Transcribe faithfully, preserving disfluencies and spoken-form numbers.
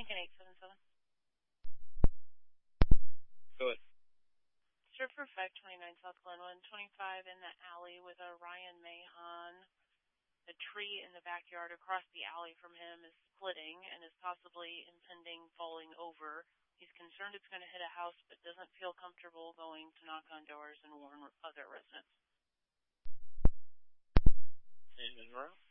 Lincoln eight seven seven. Go ahead. Strip for five twenty-nine South Glenwood, twenty-five in the alley with a Ryan Mahon. The tree in the backyard across the alley from him is splitting and is possibly impending falling over. He's concerned it's going to hit a house, but doesn't feel comfortable going to knock on doors and warn other residents. In Monroe?